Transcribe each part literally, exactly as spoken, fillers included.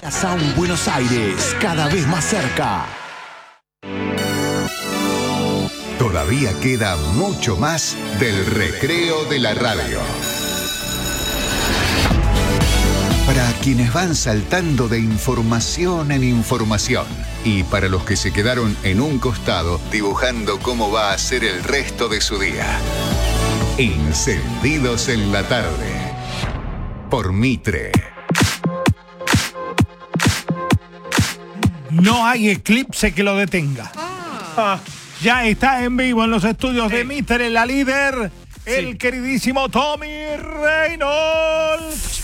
Sound Buenos Aires, cada vez más cerca. Todavía queda mucho más del recreo de la radio. Para quienes van saltando de información en información y para los que se quedaron en un costado dibujando cómo va a ser el resto de su día. Encendidos en la tarde. Por Mitre. No hay eclipse que lo detenga. Ah. Ah, ya está en vivo en los estudios sí. de Mitre, la líder, sí. el queridísimo Tommy Reynolds.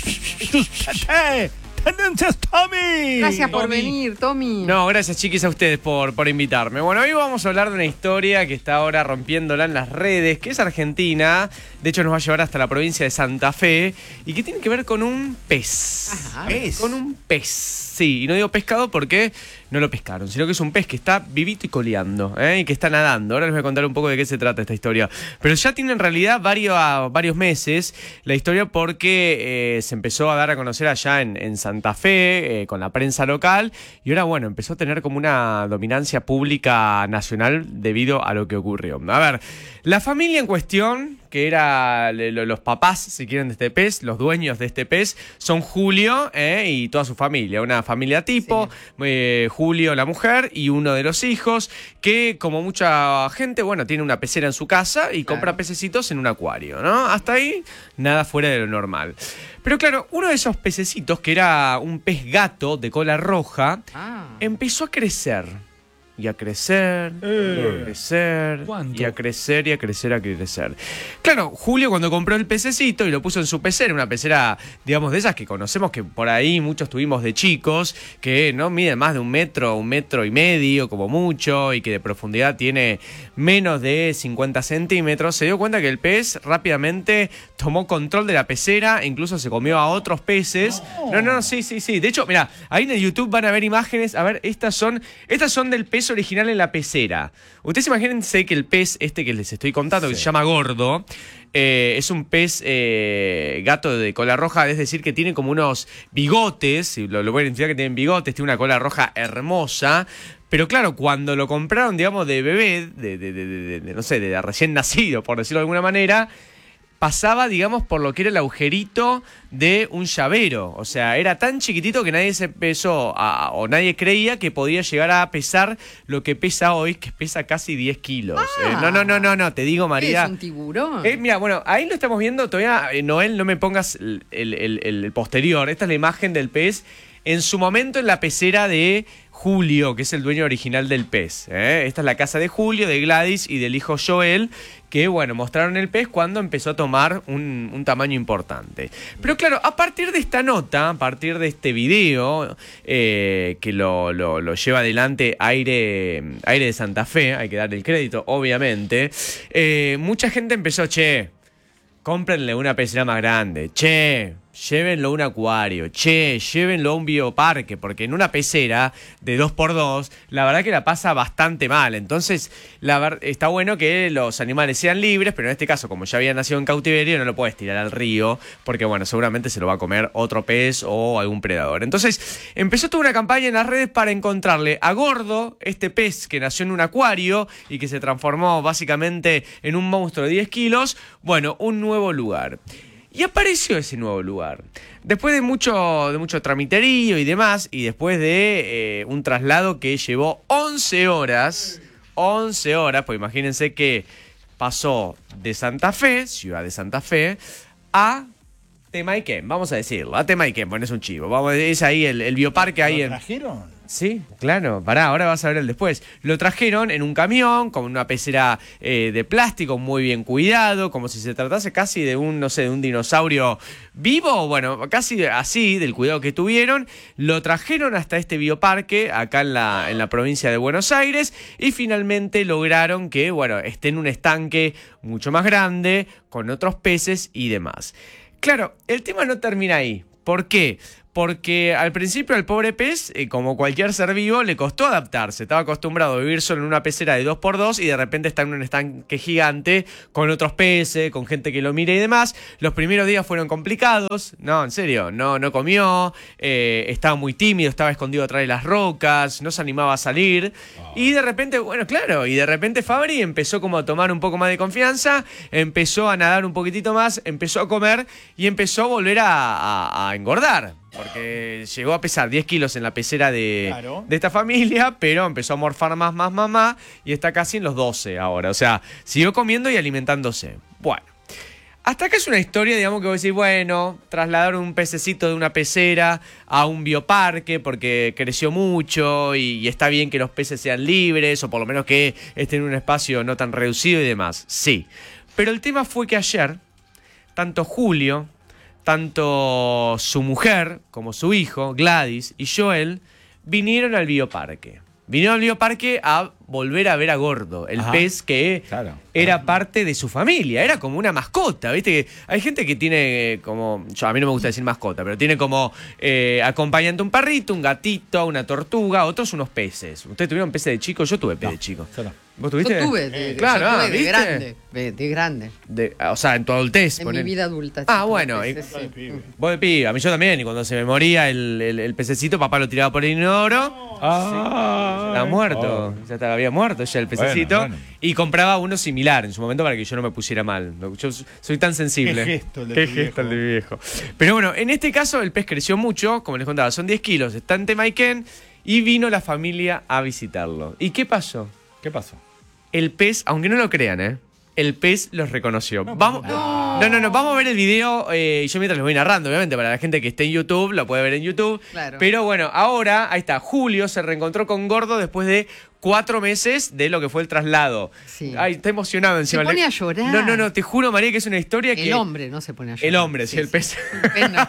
Tendencias, Tommy. Gracias por Tommy. venir, Tommy. No, gracias, chiquis, a ustedes por, por invitarme. Bueno, hoy vamos a hablar de una historia que está ahora rompiéndola en las redes, que es argentina. De hecho, nos va a llevar hasta la provincia de Santa Fe y que tiene que ver con un pez. Ajá. ¿Pez? Con un pez, sí. Y no digo pescado porque no lo pescaron, sino que es un pez que está vivito y coleando, ¿eh? Y que está nadando. Ahora les voy a contar un poco de qué se trata esta historia. Pero ya tiene en realidad varios, varios meses la historia porque eh, se empezó a dar a conocer allá en, en Santa Fe, eh, con la prensa local, y ahora, bueno, empezó a tener como una dominancia pública nacional debido a lo que ocurrió. A ver, la familia en cuestión, que era los papás, si quieren, de este pez, los dueños de este pez, son Julio eh, y toda su familia. Una familia tipo, sí. eh, Julio, la mujer, y uno de los hijos, que como mucha gente, bueno, tiene una pecera en su casa y claro. compra pececitos en un acuario, ¿no? Hasta ahí, nada fuera de lo normal. Pero claro, uno de esos pececitos, que era un pez gato de cola roja, ah. empezó a crecer. Y a crecer, eh, y a crecer, ¿cuánto? y a crecer, y a crecer, a crecer. Claro, Julio cuando compró el pececito y lo puso en su pecera, una pecera, digamos, de esas que conocemos, que por ahí muchos tuvimos de chicos, que no mide más de un metro, un metro y medio, como mucho, y que de profundidad tiene menos de cincuenta centímetros, se dio cuenta que el pez rápidamente tomó control de la pecera, e incluso se comió a otros peces. No, no, no sí, sí, sí. De hecho, mira, ahí en el YouTube van a ver imágenes. A ver, estas son, estas son del pez original en la pecera. Ustedes imagínense que el pez este que les estoy contando, sí. que se llama gordo, eh, es un pez eh, gato de cola roja, es decir, que tiene como unos bigotes, lo, lo voy a identificar que tienen bigotes, tiene una cola roja hermosa. Pero claro, cuando lo compraron, digamos, de bebé, de, de, de, de, de no sé, de recién nacido, por decirlo de alguna manera, pasaba, digamos, por lo que era el agujerito de un llavero. O sea, era tan chiquitito que nadie se pesó, a, o nadie creía que podía llegar a pesar lo que pesa hoy, que pesa casi diez kilos. Ah, eh, no, no, no, no, no, te digo, María. ¿Es un tiburón? Eh, mira, bueno, ahí lo estamos viendo todavía. Eh, Noel, no me pongas el, el, el, el posterior. Esta es la imagen del pez en su momento en la pecera de Julio, que es el dueño original del pez. ¿eh? Esta es la casa de Julio, de Gladys y del hijo Joel, que, bueno, mostraron el pez cuando empezó a tomar un, un tamaño importante. Pero claro, a partir de esta nota, a partir de este video, eh, que lo, lo, lo lleva adelante Aire, Aire de Santa Fe, hay que darle el crédito, obviamente, eh, mucha gente empezó, che, cómprenle una pecera más grande, che, llévenlo a un acuario, che, llévenlo a un bioparque, porque en una pecera de dos por dos, la verdad que la pasa bastante mal. Entonces, la ver, está bueno que los animales sean libres, pero en este caso, como ya había nacido en cautiverio, no lo puedes tirar al río, porque bueno, seguramente se lo va a comer otro pez o algún predador. Entonces, empezó toda una campaña en las redes para encontrarle a Gordo, este pez que nació en un acuario y que se transformó básicamente en un monstruo de diez kilos, bueno, un nuevo lugar. Y apareció ese nuevo lugar. Después de mucho, de mucho tramiterío y demás, y después de eh, un traslado que llevó once horas, once horas, pues imagínense que pasó de Santa Fe, ciudad de Santa Fe, a Temaiken, vamos a decirlo, a Temaiken, bueno, es un chivo, vamos, es ahí el, el bioparque ahí en... ¿Lo trajeron? Sí, claro, pará, ahora vas a ver el después. Lo trajeron en un camión, con una pecera eh, de plástico muy bien cuidado, como si se tratase casi de un, no sé, de un dinosaurio vivo, bueno, casi así, del cuidado que tuvieron. Lo trajeron hasta este bioparque, acá en la, en la provincia de Buenos Aires, y finalmente lograron que, bueno, esté en un estanque mucho más grande, con otros peces y demás. Claro, el tema no termina ahí. ¿Por qué? Porque al principio al pobre pez, eh, como cualquier ser vivo, le costó adaptarse. Estaba acostumbrado a vivir solo en una pecera de dos por dos y de repente está en un estanque gigante con otros peces, con gente que lo mira y demás. Los primeros días fueron complicados. No, en serio, no, no comió, eh, estaba muy tímido, estaba escondido atrás de las rocas, no se animaba a salir. Oh. Y de repente, bueno, claro, y de repente Fabri empezó como a tomar un poco más de confianza, empezó a nadar un poquitito más, empezó a comer y empezó a volver a, a, a engordar. Porque llegó a pesar diez kilos en la pecera de, claro. de esta familia, pero empezó a morfar más, más, más, más, y está casi en los doce ahora. O sea, siguió comiendo y alimentándose. Bueno, hasta acá es una historia, digamos, que vos decís, bueno, trasladar un pececito de una pecera a un bioparque porque creció mucho y, y está bien que los peces sean libres, o por lo menos que estén en un espacio no tan reducido y demás. Sí, pero el tema fue que ayer, tanto Julio... tanto su mujer como su hijo, Gladys, y Joel, vinieron al bioparque. Vinieron al bioparque a volver a ver a Gordo, el Ajá. pez que claro. era parte de su familia, era como una mascota, ¿viste? Hay gente que tiene como, yo, a mí no me gusta decir mascota, pero tiene como eh, acompañante un perrito, un gatito, una tortuga, otros unos peces. ¿Ustedes tuvieron peces de chico? Yo tuve pez no, de chico. ¿Vos tuviste? Yo tuve, de, eh, claro, yo tuve ah, de ¿viste? grande, de, de grande. De, o sea, en tu adultez. En ponen. mi vida adulta. Ah, bueno. Y, peces, sí. Vos de pibe, a mí yo también, y cuando se me moría el, el, el pececito, papá lo tiraba por el inodoro. Ah, sí. Estaba muerto, oh. ya estaba, había muerto ya el pececito. Bueno, bueno. Y compraba uno similar en su momento para que yo no me pusiera mal. Yo soy tan sensible. Qué gesto el de Qué viejo. gesto el de viejo. Pero bueno, en este caso el pez creció mucho, como les contaba, son diez kilos, está en Temaiken, y vino la familia a visitarlo. ¿Y qué pasó? ¿Qué pasó? El pez, aunque no lo crean, ¿eh? El pez los reconoció. No, vamos, no. no, no, no, vamos a ver el video. Eh, yo mientras les voy narrando, obviamente, para la gente que esté en YouTube, lo puede ver en YouTube. Claro. Pero bueno, ahora, ahí está, Julio se reencontró con Gordo después de cuatro meses de lo que fue el traslado. Sí. Ay, está emocionado encima. Se pone a llorar. No, no, no, te juro, María, que es una historia el que... El hombre no se pone a llorar. El hombre, sí, sí el pez. El pez no.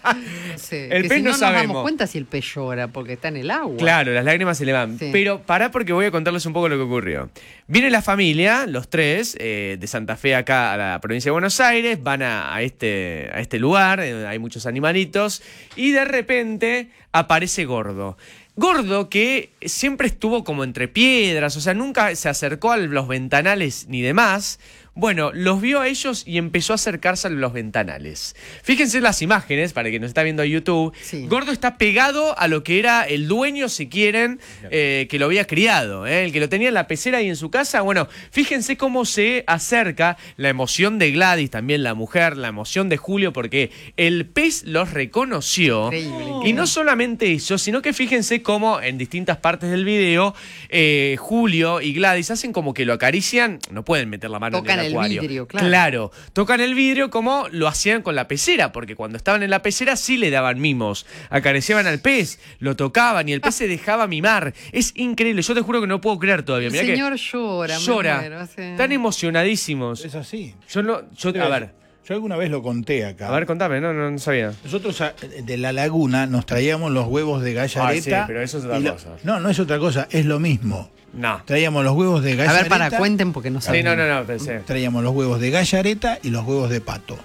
Sí. El que pez si no, no sabemos. nos damos cuenta si el pez llora porque está en el agua. Claro, las lágrimas se le van. Sí. Pero pará porque voy a contarles un poco lo que ocurrió. Viene la familia, los tres, eh, de Santa Fe acá a la provincia de Buenos Aires, van a, a, este, a este lugar, eh, hay muchos animalitos, y de repente aparece Gordo. Gordo, que siempre estuvo como entre piedras, o sea, nunca se acercó a los ventanales ni demás. Bueno, los vio a ellos y empezó a acercarse a los ventanales. Fíjense las imágenes, para quien nos está viendo en YouTube. Sí. Gordo está pegado a lo que era el dueño, si quieren, eh, que lo había criado, ¿eh? El que lo tenía en la pecera y en su casa. Bueno, fíjense cómo se acerca la emoción de Gladys, también la mujer, la emoción de Julio, porque el pez los reconoció. Increíble. Y no solamente eso, sino que fíjense cómo en distintas partes del video, eh, Julio y Gladys hacen como que lo acarician. No pueden meter la mano Tocan en el acuario. El vidrio, claro. Claro, tocan el vidrio como lo hacían con la pecera, porque cuando estaban en la pecera sí le daban mimos, acariciaban al pez, lo tocaban y el pez se dejaba mimar. Es increíble, yo te juro que no puedo creer todavía. Mirá el señor que llora, llora, me muero, sí. Están emocionadísimos. Es así. Yo no, yo, a ver. Yo alguna vez lo conté acá. A ver, contame, no, no, no sabía. Nosotros de la laguna nos traíamos los huevos de gallareta. Ah, sí, pero eso es otra lo, cosa. No, no es otra cosa, es lo mismo. No. Traíamos los huevos de gallareta. A ver, para, cuenten porque no saben. Sí, no, no, no, pensé. Traíamos los huevos de gallareta y los huevos de pato.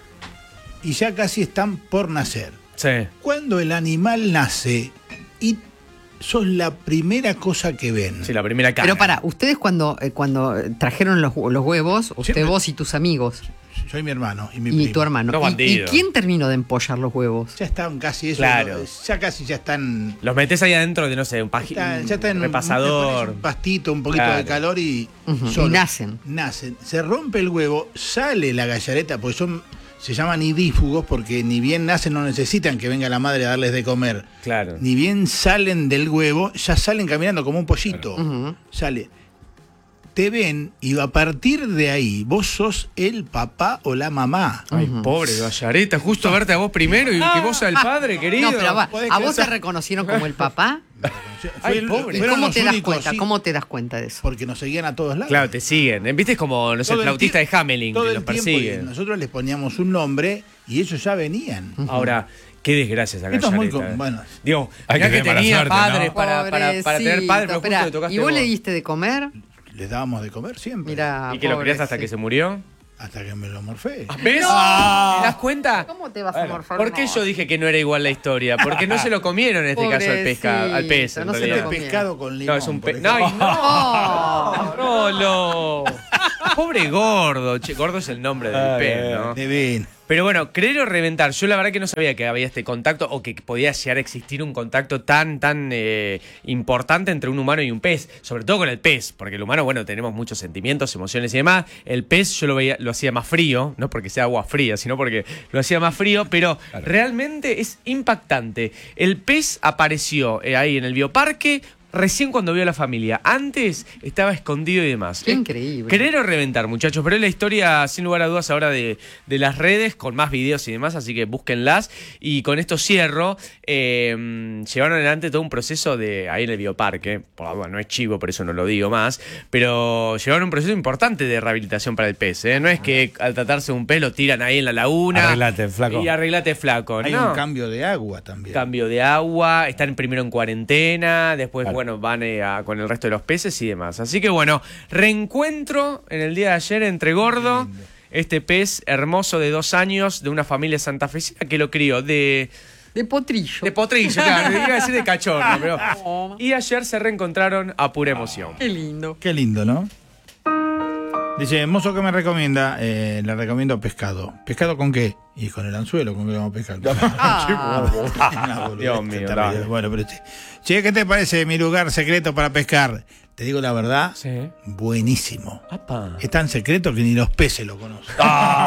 Y ya casi están por nacer. Sí. Cuando el animal nace y sos la primera cosa que ven. Sí, la primera cara. Pero para, ustedes cuando, eh, cuando trajeron los, los huevos, usted, Siempre. vos y tus amigos. Soy mi hermano y mi y primo. tu hermano. No, ¿Y, ¿Y quién terminó de empollar los huevos? Ya están casi eso. Claro. Ya casi ya están. Los metés ahí adentro de, no sé, un, paji, está, ya está un repasador. Un, un pastito, un poquito claro. de calor y. Uh-huh. Solo, y nacen. Nacen. Se rompe el huevo, sale la gallareta, porque son. Se llaman idífugos porque ni bien nacen no necesitan que venga la madre a darles de comer. Claro. Ni bien salen del huevo, ya salen caminando como un pollito. Claro. Uh-huh. Sale. Te ven y a partir de ahí vos sos el papá o la mamá. Ay, uh-huh. pobre gallareta, justo verte a vos primero y que vos seas el padre, querido. No, pero va, ¿a vos te reconocieron como el papá? Ay, el, pobre. ¿Y cómo te das únicos, cuenta? Sí, ¿Cómo te das cuenta de eso? Porque nos seguían a todos lados. Claro, te siguen. ¿Viste? Es como, no sé, el flautista de Hamelin que los persigue. Nosotros les poníamos un nombre y ellos ya venían. Uh-huh. Ahora, qué desgracia esa gallareta. Muy con, bueno, digo, hay que, que tenía suerte, padres ¿no? para, para, para tener padres, pero justo le tocaste ¿Y vos vos. le diste de comer? Les dábamos de comer siempre. Mirá, ¿Y que lo criaste hasta sí. que se murió? Hasta que me lo morfé. ¿Ves? Ah. ¿Te das cuenta? ¿Cómo te vas a morfar? ¿Por qué No. yo dije que no era igual la historia? Porque no se lo comieron en este caso al pesca, al pez. Pobrecito, en no se realidad. lo comieron. Pescado con limón. No, es un por pez. ejemplo. ¡Ay, no! ¡Rolo! Pobre gordo. Che, gordo es el nombre del Ay, pez, ¿no? Divino. Pero bueno, creer o reventar. Yo la verdad que no sabía que había este contacto o que podía llegar a existir un contacto tan, tan eh, importante entre un humano y un pez. Sobre todo con el pez, porque el humano, bueno, tenemos muchos sentimientos, emociones y demás. El pez yo lo veía, lo hacía más frío, no porque sea agua fría, sino porque lo hacía más frío, pero claro, realmente es impactante. El pez apareció eh, ahí en el bioparque recién cuando vio a la familia. Antes estaba escondido y demás. Qué increíble. Querer o reventar, muchachos. Pero es la historia, sin lugar a dudas, ahora de, de las redes, con más videos y demás, así que búsquenlas. Y con esto cierro. Eh, llevaron adelante todo un proceso de ahí en el bioparque. Bueno, no es chivo, por eso no lo digo más. Pero llevaron un proceso importante de rehabilitación para el pez. ¿eh? No es que al tratarse de un pez lo tiran ahí en la laguna. Arreglate, flaco. Y arreglate, flaco. Hay no. un cambio de agua también. Cambio de agua, están primero en cuarentena, después, Claro. bueno, van eh, a- con el resto de los peces y demás. Así que, bueno, reencuentro en el día de ayer entre Gordo, este pez hermoso de dos años de una familia santafesina que lo crió de... De potrillo. De potrillo, claro, iba a decir de cachorro, pero... Y ayer se reencontraron a pura emoción. Qué lindo. Qué lindo, ¿no? Dice, mozo, ¿qué me recomienda? Eh, le recomiendo pescado. ¿Pescado con qué? Y con el anzuelo, ¿con qué vamos a pescar? Una boludez, Dios mío, terrible. dale. Bueno, pero che, che, ¿qué te parece mi lugar secreto para pescar? Te digo la verdad, Sí. buenísimo. Apa. Es tan secreto que ni los peces lo conocen. Ah,